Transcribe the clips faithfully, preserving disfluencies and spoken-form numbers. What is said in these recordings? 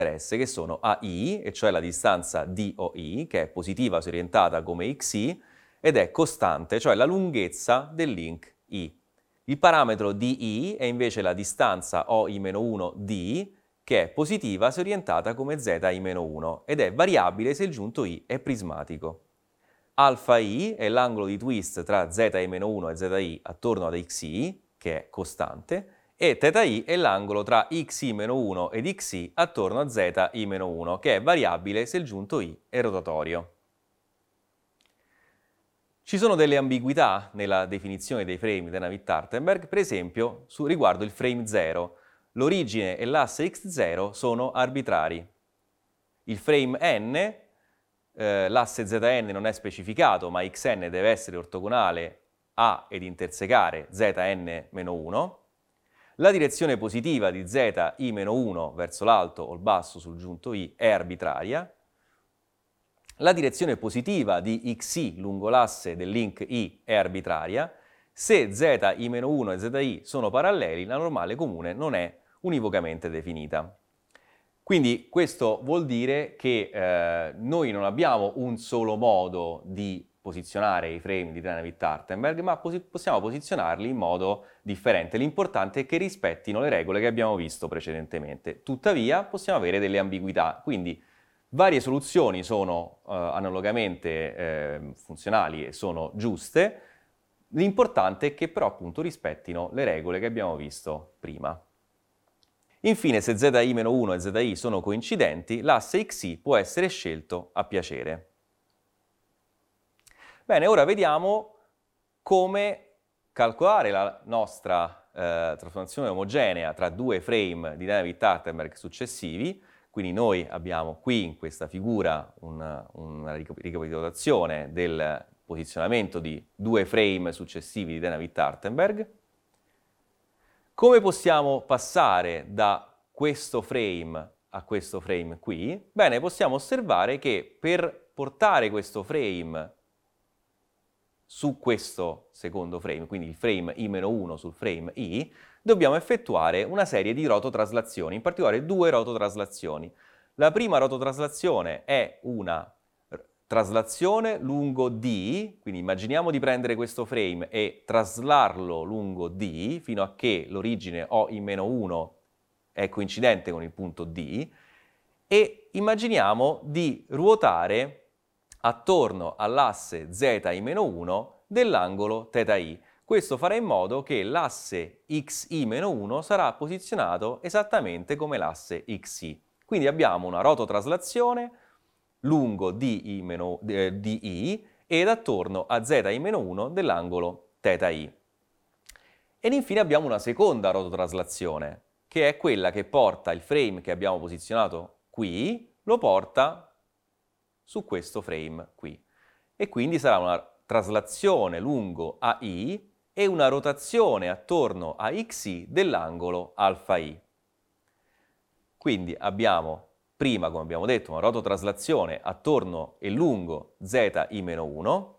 interesse, che sono A I, e cioè la distanza D O I, che è positiva se orientata come X I, ed è costante, cioè la lunghezza del link I. Il parametro D I è invece la distanza O I meno uno D, che è positiva se orientata come Z I meno uno, ed è variabile se il giunto I è prismatico. Alfa I è l'angolo di twist tra Z I meno uno e Z I attorno ad X I, che è costante, e θ I è l'angolo tra X I meno uno ed X I attorno a Z I meno uno, che è variabile se il giunto I è rotatorio. Ci sono delle ambiguità nella definizione dei frame di Navitt-Hartenberg, per esempio su, riguardo il frame zero. L'origine e l'asse X zero sono arbitrari. Il frame N, eh, l'asse Z N non è specificato, ma X N deve essere ortogonale a ed intersecare Z N meno uno. La direzione positiva di Z I meno uno verso l'alto o il basso sul giunto I è arbitraria. La direzione positiva di X I lungo l'asse del link I è arbitraria. Se Z I meno uno e Z I sono paralleli, la normale comune non è univocamente definita. Quindi questo vuol dire che eh, noi non abbiamo un solo modo di posizionare i frame di Navitt-Hartenberg, ma posi- possiamo posizionarli in modo differente. L'importante è che rispettino le regole che abbiamo visto precedentemente. Tuttavia possiamo avere delle ambiguità, quindi varie soluzioni sono eh, analogamente eh, funzionali e sono giuste. L'importante è che però appunto rispettino le regole che abbiamo visto prima. Infine, se Z I meno uno e Z I sono coincidenti, l'asse X I può essere scelto a piacere. Bene, ora vediamo come calcolare la nostra eh, trasformazione omogenea tra due frame di Navitt-Hartenberg successivi. Quindi noi abbiamo qui in questa figura una, una ricapitolazione del posizionamento di due frame successivi di Navitt-Hartenberg. Come possiamo passare da questo frame a questo frame qui? Bene, possiamo osservare che per portare questo frame su questo secondo frame, quindi il frame I meno uno sul frame I, dobbiamo effettuare una serie di rototraslazioni, in particolare due rototraslazioni. La prima rototraslazione è una traslazione lungo D, quindi immaginiamo di prendere questo frame e traslarlo lungo D fino a che l'origine O I meno uno è coincidente con il punto D, e immaginiamo di ruotare attorno all'asse Z I meno uno dell'angolo θ I. Questo farà in modo che l'asse X I meno uno sarà posizionato esattamente come l'asse X I. Quindi abbiamo una rototraslazione lungo D I, meno, eh, D I ed attorno a Z I meno uno dell'angolo θ I. Ed infine abbiamo una seconda rototraslazione, che è quella che porta il frame che abbiamo posizionato qui, lo porta su questo frame qui. E quindi sarà una traslazione lungo A I e una rotazione attorno a X I dell'angolo alfa I. Quindi abbiamo prima, come abbiamo detto, una rototraslazione attorno e lungo Z I meno uno,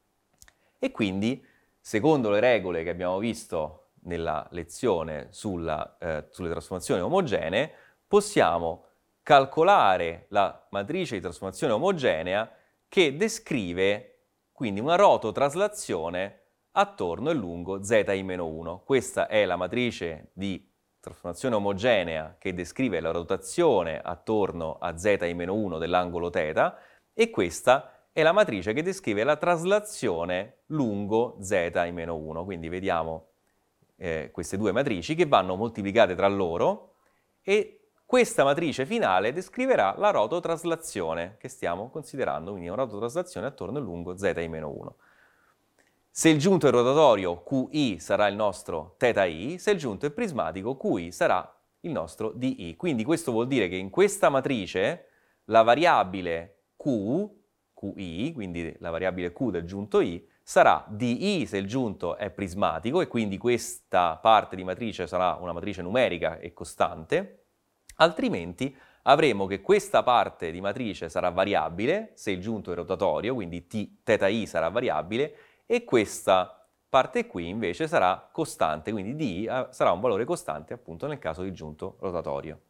e quindi, secondo le regole che abbiamo visto nella lezione sulla, eh, sulle trasformazioni omogenee, possiamo calcolare la matrice di trasformazione omogenea che descrive quindi una rototraslazione attorno e lungo Z I meno uno. Questa è la matrice di trasformazione omogenea che descrive la rotazione attorno a Z I meno uno dell'angolo θ, e questa è la matrice che descrive la traslazione lungo Z I meno uno. Quindi vediamo eh, queste due matrici che vanno moltiplicate tra loro, e questa matrice finale descriverà la rototraslazione che stiamo considerando, quindi una rototraslazione attorno e lungo Z I meno uno. Se il giunto è rotatorio, Q I sarà il nostro θ I, se il giunto è prismatico, Q I sarà il nostro D I. Quindi questo vuol dire che in questa matrice la variabile Q, Q I, quindi la variabile Q del giunto I, sarà D I se il giunto è prismatico, e quindi questa parte di matrice sarà una matrice numerica e costante. Altrimenti avremo che questa parte di matrice sarà variabile se il giunto è rotatorio, quindi T, θ I sarà variabile, e questa parte qui invece sarà costante, quindi D I sarà un valore costante appunto nel caso di giunto rotatorio.